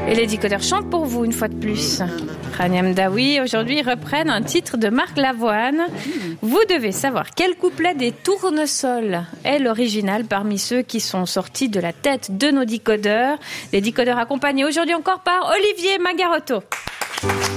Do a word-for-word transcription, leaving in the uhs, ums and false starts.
Et les décodeurs chantent pour vous une fois de plus. Rania Mdaoui, aujourd'hui, reprennent un titre de Marc Lavoine. Vous devez savoir quel couplet des Tournesols est l'original parmi ceux qui sont sortis de la tête de nos décodeurs. Les décodeurs accompagnés aujourd'hui encore par Olivier Magarotto.